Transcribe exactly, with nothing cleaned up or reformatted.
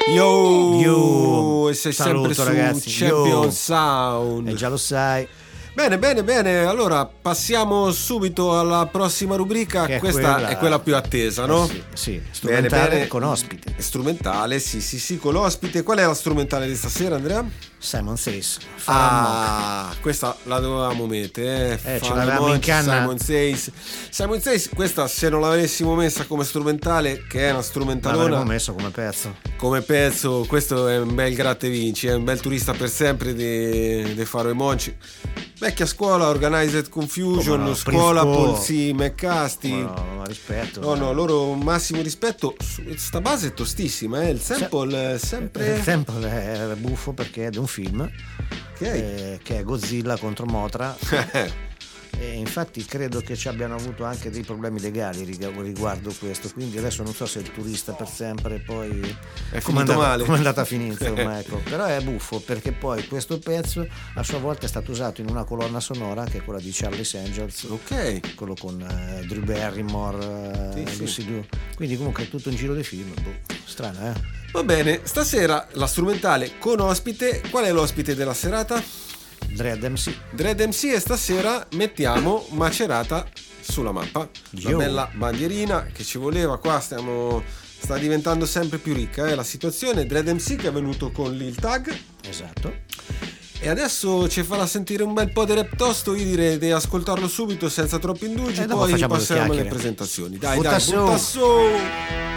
Yo, Yo. e sei Saluto, sempre ragazzi. su Champion Yo. Sound. E già lo sai. Bene, bene, bene. Allora passiamo subito alla prossima rubrica. Che è Questa quella- è quella più attesa, no? Eh sì, sì, strumentale Bene, bene. con ospite. Strumentale, sì, sì, sì, con l'ospite. Qual è la strumentale di stasera, Andrea? Simon Says. Ah, questa la dovevamo mettere. Eh, Eh, ce Fare l'avevamo in Monch, canna. Simon Says. Simon Says, questa se non l'avessimo messa come strumentale, che è una Ma l'avremmo strumentalona, messo come pezzo. come pezzo, questo è un bel gratte vinci, è un bel turista per sempre di, di Faro e Monci. Vecchia scuola, Organized Confusion, Come no, scuola Prince Paul Paul. C. McCasty. No, no, no, rispetto. No, no, loro massimo rispetto. Sta base è tostissima, eh? Il sample è sempre. Il sample è buffo perché è di un film Ok. eh, che è Godzilla contro Mothra. E infatti credo che ci abbiano avuto anche dei problemi legali rigu- riguardo questo, quindi adesso non so se il turista per sempre poi È come finito andata, male. come è andata a finire, insomma, ecco. Però è buffo perché poi questo pezzo a sua volta è stato usato in una colonna sonora che è quella di Charlie's Angels, Ok. quello con eh, Drew Barrymore, eh, Sì, sì. Lucy Liu. Quindi comunque è tutto un giro di film, boh, strano, eh? Va bene, stasera la strumentale con ospite. Qual è l'ospite della serata? Dread M C. Dread M C, e stasera mettiamo Macerata sulla mappa. Una Yo. bella bandierina che ci voleva qua, stiamo sta diventando sempre più ricca eh, la situazione. Dread M C che è venuto con Lil Tag Esatto. e adesso ci farà sentire un bel po' di rap tosto. Io direi di ascoltarlo subito senza troppi indugi, E dopo poi facciamo le passiamo alle chiacchiere. presentazioni. Dai, Butta dai, su. butta su.